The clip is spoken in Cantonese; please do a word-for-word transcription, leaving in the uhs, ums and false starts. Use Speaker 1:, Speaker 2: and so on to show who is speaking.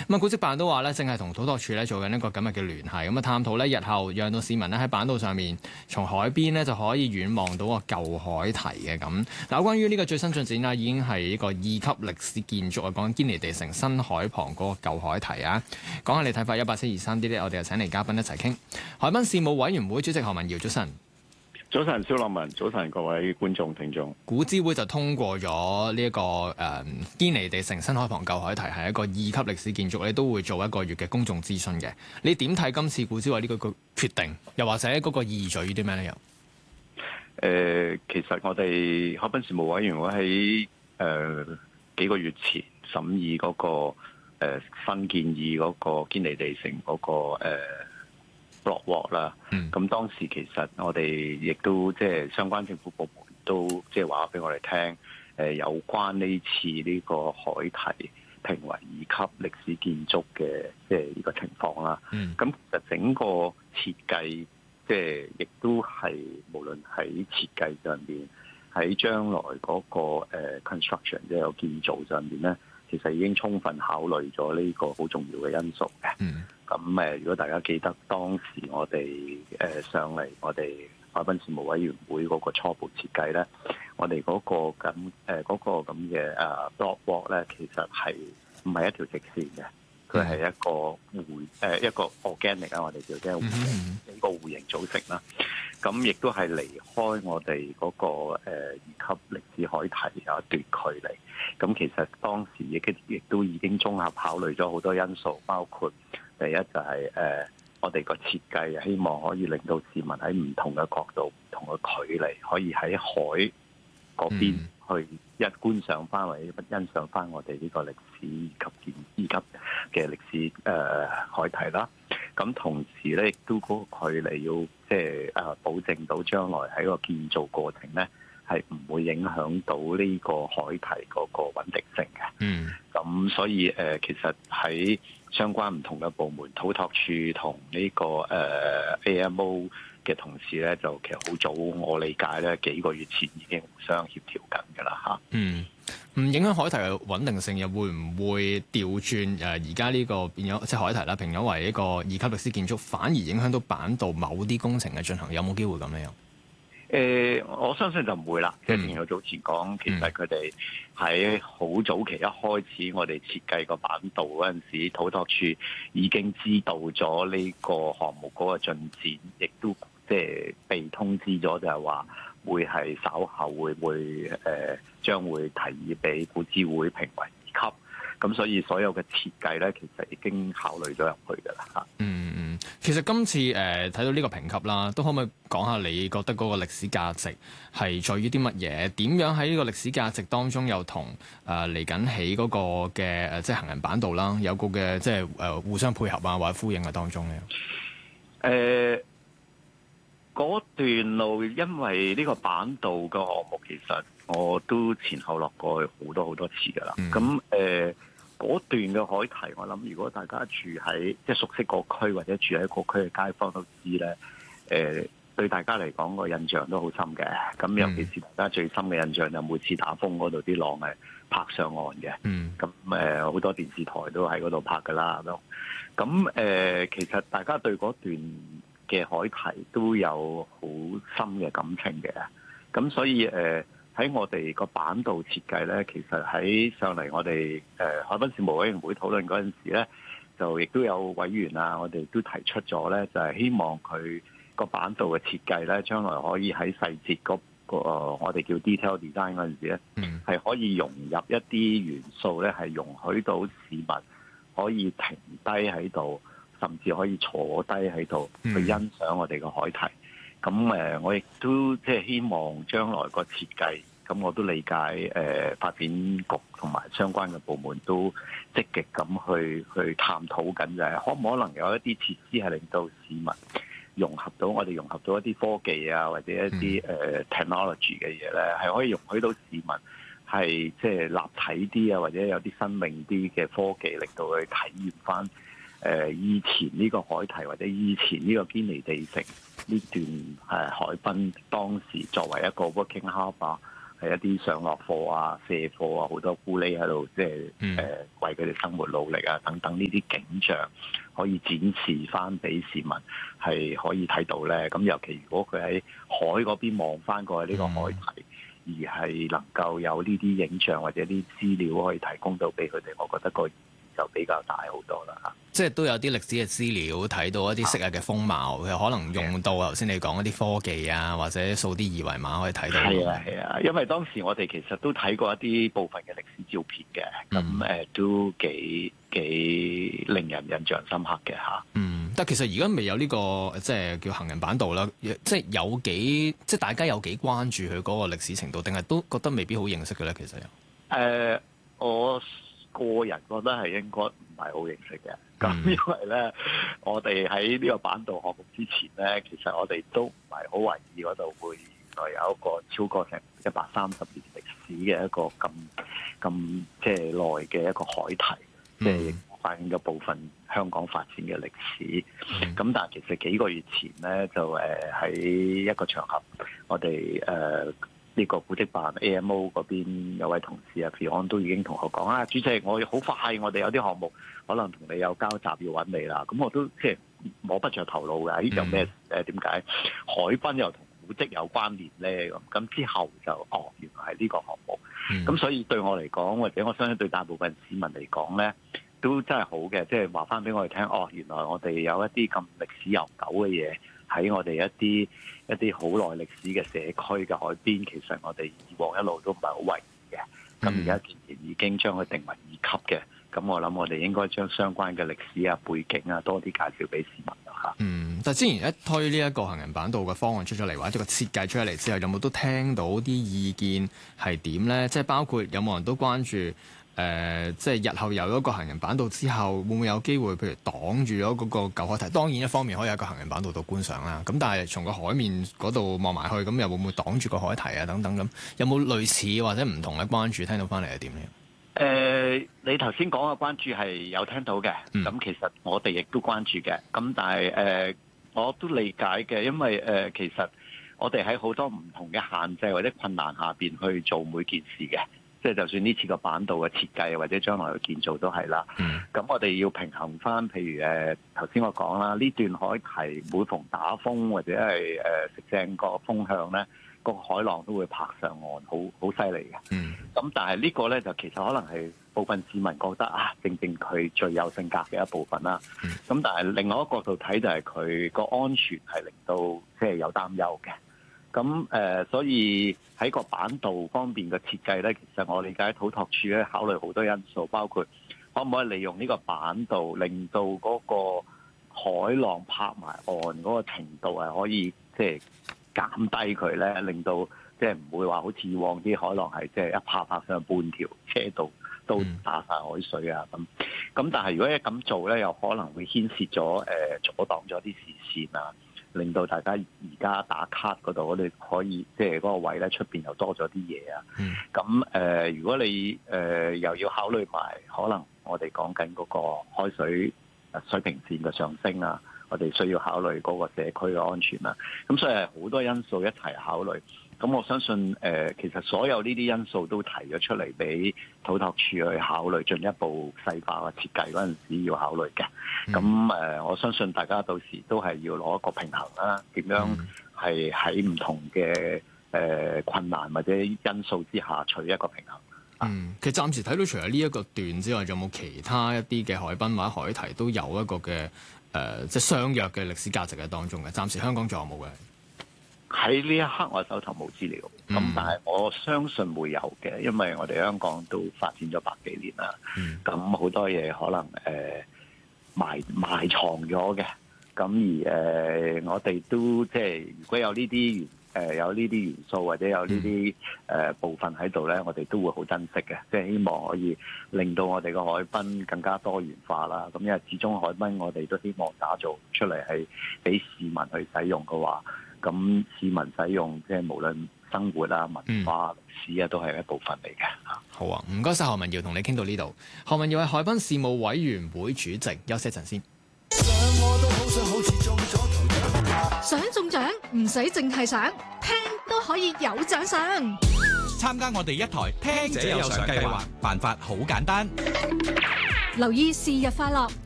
Speaker 1: 咁啊，古蹟辦都話咧，正係同土拓署咧做緊一個咁嘅嘅聯繫，咁啊探討咧日後讓到市民咧喺板道上面，從海邊咧就可以遠望到個舊海堤嘅咁。嗱，關於呢個最新進展啦，已經係一個二級歷史建築啊，講緊堅尼地城新海旁嗰個舊海堤啊。講下你睇法，一八七二三 D 咧，我哋就請嚟嘉賓一齊傾。海濱事務委員會主席何文堯，早晨。
Speaker 2: 早晨，蕭樂文，早晨各位觀眾聽眾。
Speaker 1: 古諮會就通過咗呢一個誒堅尼地城新海旁舊海堤係一個二級歷史建築，你都會做一個月嘅公眾諮詢嘅。你點睇今次古諮會呢個個決定？又或者嗰個意義在於啲咩咧？又誒、
Speaker 2: 呃，其實我哋海濱事務委員會喺誒、呃、幾個月前審議嗰、那個誒、呃、新建議嗰個堅尼地城嗰、那個誒。呃落鑊啦，咁、嗯、當時其實我哋亦都即係相關政府部門都即係話俾我哋聽，誒有關呢次呢個海堤評為二級歷史建築嘅即係呢個情況啦。咁、嗯、其實整個設計即係亦都係無論喺設計上邊，喺將來嗰個 construction 即係有建造上邊咧，其實已經充分考慮咗呢個好重要嘅因素嘅。嗯咁誒，如果大家記得當時我哋誒上嚟，我哋海濱事務委員會嗰個初步設計咧，我哋嗰個咁誒嗰個咁嘅誒 block walk 咧，其實係唔係一條直線嘅，佢係一個弧誒一個 organic 啊，我哋叫即係幾個弧形組成啦。咁亦都係離開我哋嗰個誒二級歷史海堤有一段距離。咁其實當時亦亦都已經綜合考慮咗好多因素，包括第一就係、是、誒、呃、我哋個設計，希望可以令到市民喺唔同嘅角度、唔同嘅距離，可以喺海嗰邊去一觀賞翻或者欣賞翻我哋呢個歷史及建二級嘅歷史誒、呃、海堤啦。咁同時咧，亦都嗰個距離要即係誒保證到將來喺個建造過程咧，係唔會影響到呢個海堤嗰個穩定性嘅。嗯，咁所以誒、呃，其實喺相關唔同嘅部門，土拓署同呢個誒、呃、A M O 嘅同事咧，就其實好早，我理解咧幾個月前已經互相協調緊㗎啦嚇。嗯，
Speaker 1: 唔影響海堤嘅穩定性，又會唔會調轉誒？而家呢個變咗即係海堤啦，評咗為一個二級歷史建築，反而影響到板道某啲工程嘅進行，有冇機會咁樣？
Speaker 2: 誒、呃，我相信就唔會啦。即係正如我早前講，其實佢哋喺好早期一開始，我哋設計個板道嗰陣時，土拓署已經知道咗呢個項目嗰個進展，亦都即係被通知咗，就係話會係稍後會會誒、呃、將會提議俾古諮會評為二級。咁所以所有嘅設計咧，其實已經考慮咗入去㗎啦嚇。
Speaker 1: 嗯嗯，其實今次誒睇、呃、到呢個評級啦，都可唔可以講下你覺得嗰個歷史價值係在於啲乜嘢？點樣喺呢個歷史價值當中又同誒嚟緊起嗰個嘅誒即係行人板道啦，有個嘅即係誒互相配合啊，或者呼應嘅當中咧？
Speaker 2: 誒、呃，嗰段路因為呢個板道嘅項目，其實我都前後落過去好多好多次㗎啦。咁誒、嗯。嗰段嘅海堤，我諗如果大家住喺即係熟悉個區或者住喺個區嘅街坊都知咧，誒、呃、對大家嚟講個印象都好深嘅。咁尤其是大家最深嘅印象就每次打風嗰度啲浪係拍上岸嘅。咁誒好多電視台都喺嗰度拍㗎啦。咁咁誒，其實大家對嗰段嘅海堤都有好深嘅感情嘅。咁所以誒。呃喺我哋個板道設計咧，其實喺上嚟我哋誒海濱事務委員會討論嗰陣時咧，就亦都有委員啊，我哋都提出咗咧，就係希望佢個板道嘅設計咧，將來可以喺細節嗰個我哋叫 detail design 嗰陣時咧，係可以融入一啲元素咧，係容許到市民可以停低喺度，甚至可以坐低喺度去欣賞我哋個海堤。咁誒，我亦都即係希望將來個設計，咁我都理解誒發展局同埋相關嘅部門都積極咁去去探討緊，就係可唔可能有一啲設施係令到市民融合到我哋融合到一啲科技啊，或者一啲誒 technology 嘅嘢咧，係可以容許到市民係即係立體啲啊，或者有啲生命啲嘅科技，令到佢體驗翻誒以前呢個海堤或者以前呢個堅尼地城呢段誒海濱當時作為一個 working harbour 係一啲上落貨啊、卸貨啊，好多咕喱喺度，即係誒、
Speaker 1: 嗯
Speaker 2: 呃、為佢哋生活努力啊等等呢啲景象，可以展示翻俾市民係可以睇到咧。咁尤其如果佢喺海嗰邊望翻過去呢個海堤，嗯、而係能夠有呢啲影像或者啲資料可以提供到俾佢哋，我覺得個就比較大好多啦嚇。
Speaker 1: 即係都有啲歷史嘅資料，睇到一啲昔日嘅風貌，佢、啊、可能用到頭先你講一啲科技啊，或者掃啲二維碼可以睇到。
Speaker 2: 係啊係啊，因為當時我哋其實都睇過一啲部分嘅歷史照片嘅，咁誒、嗯、都幾幾令人印象深刻嘅嚇。
Speaker 1: 嗯，但其實而家未有呢、這個即係叫行人板道啦，即係有幾即係大家有幾關注佢嗰個歷史程度，定係都覺得未必好認識嘅咧？其實有誒、
Speaker 2: 呃，我個人覺得係應該唔係好認識嘅。咁、嗯、因為咧，我哋喺呢個板道項目之前咧，其實我哋都唔係好懷疑嗰度會原來有一個超過成一百三十年歷史嘅一個咁咁即係耐嘅一個海堤，即係、嗯、反映咗部分香港發展嘅歷史。咁、嗯、但係其實幾個月前咧，就誒喺一個場合，我哋誒。呃呢個古蹟辦 A M O 嗰邊有位同事啊 Fion 都已經同我講啊，主席，我好快，我哋有啲項目可能同你有交集，要揾你啦。咁我都即係摸不着頭腦嘅，呢有咩誒？點解海濱又同古蹟有關聯咧？咁咁之後就哦，原來係呢個項目。咁、嗯、所以對我嚟講，或者我相信對大部分市民嚟講咧，都真係好嘅，即係話翻俾我哋聽，哦，原來我哋有一啲咁歷史悠久嘅嘢。喺我哋一啲一啲好耐歷史嘅社區嘅海邊，其實我哋以往一路都唔係好為意嘅。咁而家既然已經將佢定為二級嘅，咁我諗我哋應該將相關嘅歷史啊、背景啊多啲介紹俾市民啦嚇。嗯，
Speaker 1: 但係之前一推呢一個行人板道嘅方案出咗嚟，或者個設計出咗嚟之後，有冇都聽到啲意見係點咧？即係包括有冇人都關注？誒、呃，即係日後有一個行人板道之後，會唔會有機會，譬如擋住咗嗰個舊海堤？當然一方面可以有一個行人板道度觀賞啦。咁但係從個海面嗰度望埋去，咁又會唔會擋住個海堤啊？等等咁，有冇類似或者唔同嘅關注？聽到翻嚟係點咧？誒、
Speaker 2: 呃，你頭先講嘅關注係有聽到嘅。咁、嗯、其實我哋亦都關注嘅。咁但係誒、呃，我都理解嘅，因為誒、呃，其實我哋喺好多唔同嘅限制或者困難下邊去做每件事嘅。即係就算呢次個板道嘅設計或者將來嘅建造都係啦，咁、嗯、我哋要平衡翻，譬如誒頭先我講啦，呢段海堤每逢打風或者係誒食正個風向咧，個海浪都會拍上岸，好好犀利嘅。咁、嗯、但係呢個咧就其實可能係部分市民覺得啊，正正佢最有性格嘅一部分啦。咁、嗯、但係另外一個角度睇就係佢個安全係令到即係有擔憂嘅。咁誒、呃，所以喺個板道方面嘅設計咧，其實我理解土拓署咧考慮好多因素，包括可唔可以利用呢個板道，令到嗰個海浪拍埋岸嗰個程度係可以即係減低佢咧，令到即係唔會話好似以往啲海浪係即係一拍拍上半條車道都打晒海水啊咁。咁但係如果一咁做咧，有可能會牽涉咗誒、呃、阻擋咗啲視線啊。令到大家而家打卡嗰度，我哋可以即係嗰個位咧出邊又多咗啲嘢啊。咁誒、嗯呃，如果你誒、呃、又要考慮埋，可能我哋講緊嗰個海水水平線嘅上升啊，我哋需要考慮嗰個社區嘅安全啊。咁所以係好多因素一齊考慮。咁我相信誒、呃，其實所有呢啲因素都提咗出嚟俾土拓署去考慮，進一步細化個設計嗰陣時要考慮嘅。咁誒、呃，我相信大家到時都係要攞一個平衡啦。點樣係喺唔同嘅誒、呃、困難或者因素之下取一個平衡？
Speaker 1: 嗯，其實暫時睇到除咗呢一個段之外，有冇其他一啲嘅海濱或者海堤都有一個嘅誒、呃，即係相約嘅歷史價值喺當中嘅？暫時香港仲有冇嘅？
Speaker 2: 喺呢一刻我手頭冇資料，咁、嗯、但係我相信會有嘅，因為我哋香港都發展咗百幾年啦，咁好、嗯、多嘢可能誒、呃、埋埋藏咗嘅，咁而誒、呃、我哋都即係如果有呢啲元誒有呢啲元素或者有呢啲誒部分喺度咧，我哋都會好珍惜嘅，即係希望可以令到我哋個海濱更加多元化啦。咁因為始終海濱我哋都希望打造出嚟係俾市民去使用嘅話。咁市民使用即係無論生活啊、文化、歷史啊，都係一部分嚟嘅嚇。
Speaker 1: 好啊，唔該晒何文堯，同你傾到呢度。何文堯係海濱事務委員會主席，休息一陣先。
Speaker 3: 想中獎唔使淨係想，聽都可以有獎賞。 參加我哋一台聽者有上計劃，辦法好簡單。
Speaker 4: 留意是日快樂，